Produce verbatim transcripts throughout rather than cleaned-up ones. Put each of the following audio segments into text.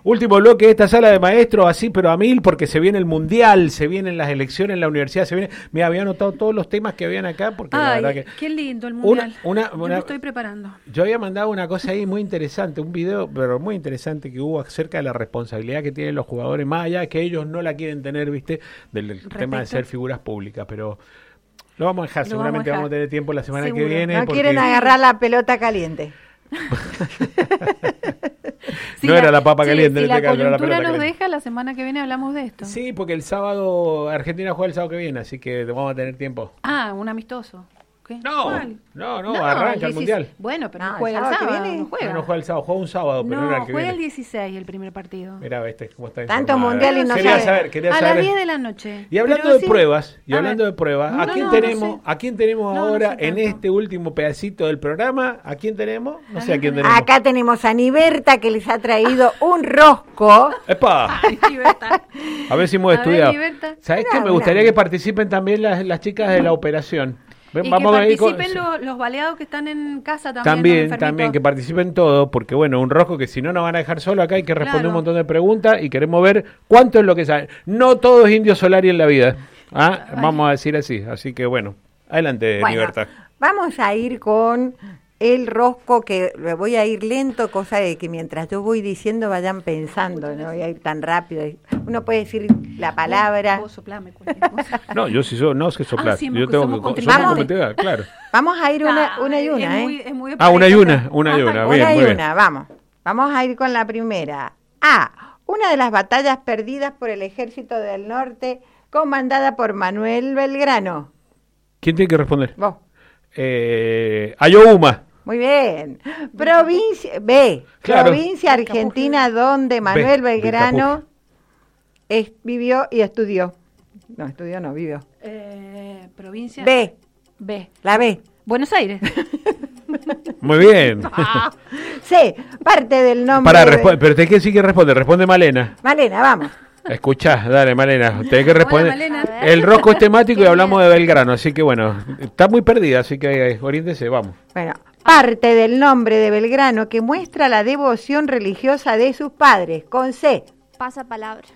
Último bloque de esta sala de maestros, así pero a mil, porque se viene el mundial, se vienen las elecciones en la universidad, se viene. Mira, había anotado todos los temas que habían acá, porque Ay, la verdad que. Qué lindo el mundial. Una, una, Yo una, lo estoy preparando. Yo había mandado una cosa ahí muy interesante, un video, pero muy interesante que hubo acerca de la responsabilidad que tienen los jugadores, más allá de que ellos no la quieren tener, viste, del, del tema de ser figuras públicas, pero. Lo vamos a dejar, lo seguramente vamos a, dejar. vamos a tener tiempo la semana Seguro. que viene. No porque... quieren agarrar la pelota caliente. Sí, no la, era la papa sí, caliente. Si la caso, coyuntura la pelota nos caliente. deja, la semana que viene hablamos de esto. Sí, porque el sábado, Argentina juega el sábado que viene, así que vamos a tener tiempo. Ah, un amistoso. ¿Qué? No, ¿Cuál? no, no, no, arranca el, el mundial. Bueno, pero no, no juega el sábado. sábado no, juega. No, no juega el sábado, juega un sábado, pero no, no era el que juega viene. el dieciséis, el primer partido. Mirá, este, cómo está Tanto informada. mundial y no quería sabe. saber, quería A saber. las diez de la noche. Y hablando pero de sí. pruebas, y A hablando ver. de pruebas, ¿a No, quién no, tenemos, no sé. a quién tenemos No, ahora no sé en tanto. este último pedacito del programa? ¿A quién tenemos? No sé a quién tenemos. Acá tenemos a Niberta, que les ha traído un rosco. ¡Epa! Ay, Libertad. A ver si hemos A ver, estudiado. Libertad. ¿Sabes qué? Bravo, Me gustaría bravo. que participen también las, las chicas de la operación. Y Vamos que a ir con- participen los, los baleados que están en casa también. También, los enfermitos. también, que participen todos, porque bueno, un rosco que si no nos van a dejar solo acá, hay que responder Claro. un montón de preguntas y queremos ver cuánto es lo que saben. No todo es Indio Solari en la vida, ¿ah? Vamos a decir así, así que bueno, adelante, Bueno, Libertad. vamos a ir con el rosco, que lo voy a ir lento, cosa de que mientras yo voy diciendo vayan pensando, no voy a ir tan rápido. Uno puede decir la palabra. Vos, vos soplame cualquier cosa. No, yo sí so, no sé soplar, Ah, sí, yo porque tengo somos que contrincantes. somos competitivas, claro. Vamos a ir una, Ah, una y es una, muy- ¿eh? es muy Ah, una y pareja. una, una y una, bien, Una y muy bien. una, vamos. Vamos a ir con la primera. A. Una de las batallas perdidas por el Ejército del Norte, comandada por Manuel Belgrano. ¿Quién tiene que responder? Vos. Eh, Ayohuma. Muy bien. Provincia B. Claro. Provincia argentina donde Manuel B, Belgrano es- vivió y estudió. No, estudió no, vivió. Eh, provincia. B. B. La B. Buenos Aires. Muy bien. C. Parte del nombre. Para, de- respo- pero tenés que decir que responde, responde Malena. Malena, vamos. Escuchá, dale, Malena, tenés que responder. Malena. El rosco es temático y hablamos de Belgrano, así que bueno, está muy perdida, así que eh, oriéntese, vamos. Bueno, parte del nombre de Belgrano que muestra la devoción religiosa de sus padres. Con C. Pasa palabra.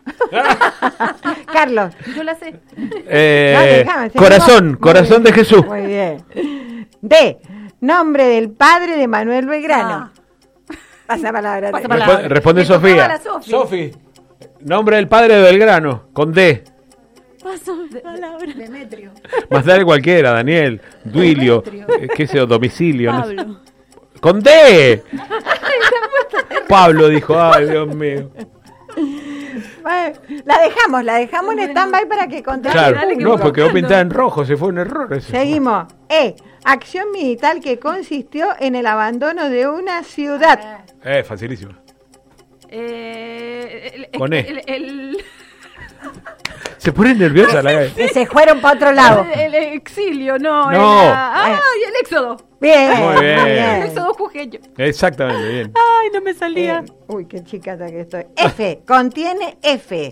Carlos. Yo la sé. Eh, No, déjame, seguimos. corazón, Muy corazón de bien, Jesús. Muy bien. D. Nombre del padre de Manuel Belgrano. Pasa palabra. Pasa D. palabra. Respo- responde Le tocaba Sofía. a la Sofi. Sofi, nombre del padre de Belgrano, con D. Pasa palabra. Demetrio. Más dale cualquiera, Daniel, Duilio, eh, qué sé yo, domicilio. no sé. Pablo. Con D. Pablo dijo, ay Dios mío. Bueno, la dejamos, la dejamos en stand-by para que conteste. Claro, dale, que no, voy porque quedó buscando. pintada en rojo, se fue un error ese. Seguimos. E. Acción militar que consistió en el abandono de una ciudad. Eh, facilísimo. Eh, el, Con E. El, el, Se pone nerviosa la Que se fueron para otro lado. el- el exilio, no. No. Era, ¡ay, el éxodo! Bien. Muy bien. El éxodo jujeño. Exactamente, bien. Ay, no me salía. Eh, uy, qué chicata que estoy. F. Contiene F.